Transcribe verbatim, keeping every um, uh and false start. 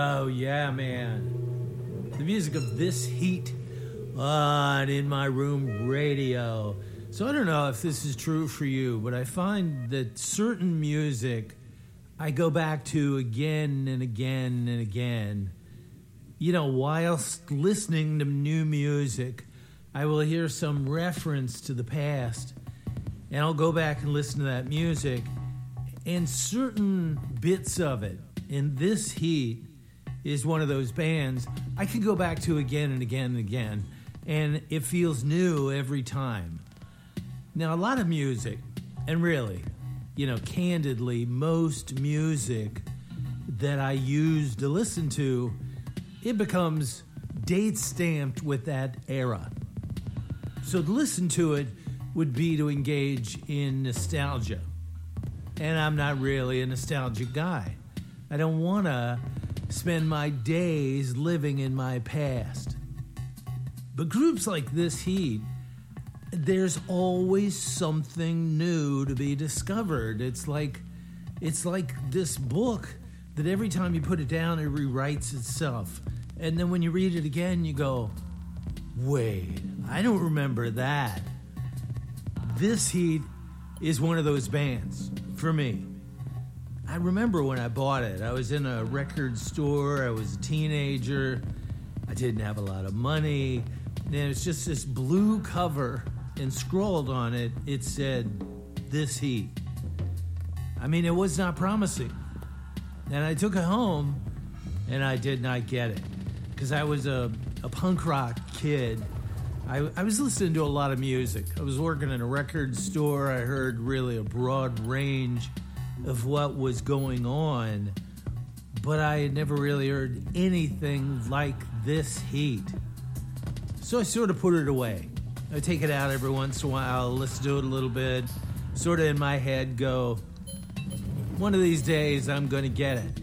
Oh, yeah, man. The music of This Heat on In My Room Radio. So I don't know if this is true for you, but I find that certain music I go back to again and again and again. You know, whilst listening to new music, I will hear some reference to the past, and I'll go back and listen to that music, and certain bits of it, in This Heat, is one of those bands I can go back to again and again and again, and it feels new every time. Now, a lot of music, and really, you know, candidly, most music that I use to listen to, it becomes date stamped with that era. So to listen to it would be to engage in nostalgia. And I'm not really a nostalgic guy. I don't want to spend my days living in my past. But groups like This Heat, there's always something new to be discovered. It's like it's like this book that every time you put it down, it rewrites itself. And then when you read it again, you go, wait, I don't remember that. This Heat is one of those bands for me. I remember when I bought it. I was in a record store. I was a teenager. I didn't have a lot of money. And it's just this blue cover, and scrawled on it, it said, This Heat. I mean, it was not promising. And I took it home, and I did not get it. Because I was a, a punk rock kid. I, I was listening to a lot of music. I was working in a record store. I heard really a broad range of what was going on, but I had never really heard anything like This Heat. So I sort of put it away. I take it out every once in a while, listen to it a little bit, sort of in my head go, one of these days I'm going to get it.